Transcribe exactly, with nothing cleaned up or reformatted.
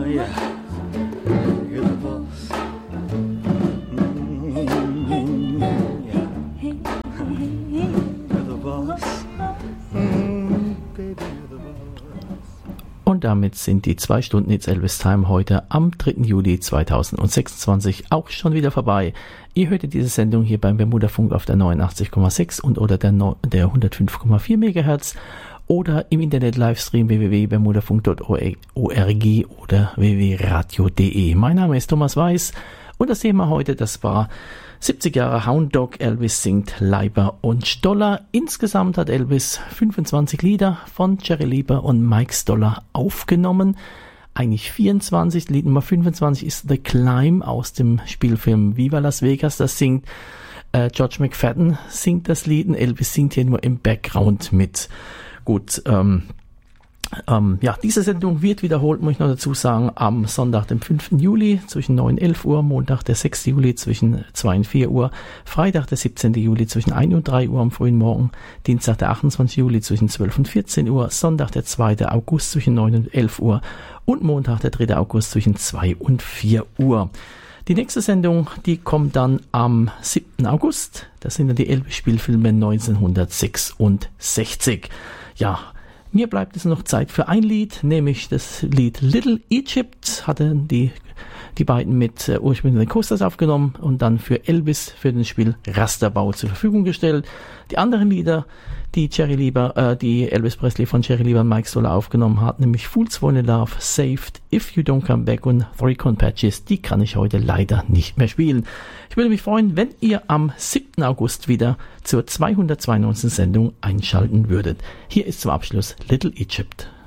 yeah. You're the boss. Mm-hmm. Yeah. You're the boss. Mm-hmm. Baby, you're the boss. Und damit sind die zwei Stunden It's Elvis Time heute am dritten Juli zweitausendsechsundzwanzig auch schon wieder vorbei. Ihr hörtet diese Sendung hier beim Bermuda-Funk auf der neunundachtzig Komma sechs und oder der, no- der hundertfünf Komma vier Megahertz oder im Internet-Livestream w w w punkt bermudafunk punkt org oder w w w punkt radio punkt de. Mein Name ist Thomas Weiß und das Thema heute, das war siebzig Jahre Hound Dog, Elvis singt Leiber und Stoller. Insgesamt hat Elvis fünfundzwanzig Lieder von Jerry Leiber und Mike Stoller aufgenommen. Eigentlich vierundzwanzig. Lied Nummer fünfundzwanzig ist The Climb aus dem Spielfilm Viva Las Vegas. Das singt äh, George McFadden, singt das Lied und Elvis singt hier nur im Background mit. Gut, ähm, Ähm, ja, diese Sendung wird wiederholt, muss ich noch dazu sagen, am Sonntag, dem fünften Juli zwischen neun und elf Uhr, Montag, der sechsten Juli zwischen zwei und vier Uhr, Freitag, der siebzehnten Juli zwischen ein und drei Uhr am frühen Morgen, Dienstag, der achtundzwanzigsten Juli zwischen zwölf und vierzehn Uhr, Sonntag, der zweiten August zwischen neun und elf Uhr und Montag, der dritte August zwischen zwei und vier Uhr. Die nächste Sendung, die kommt dann am siebten August. Das sind dann die Elvis-Spielfilme neunzehnhundertsechsundsechzig. Ja, mir bleibt es noch Zeit für ein Lied, nämlich das Lied Little Egypt. Hatten die, die beiden mit äh, ursprünglich den Coasters aufgenommen und dann für Elvis für das Spiel Rasterbau zur Verfügung gestellt. Die anderen Lieder, die Jerry Leiber, äh, die Elvis Presley von Jerry Leiber und Mike Stoller aufgenommen hat, nämlich Fools Wanna Love, Saved, If You Don't Come Back und Three Corn Patches, die kann ich heute leider nicht mehr spielen. Ich würde mich freuen, wenn ihr am siebten August wieder zur zweihundertzweiundneunzigsten Sendung einschalten würdet. Hier ist zum Abschluss Little Egypt.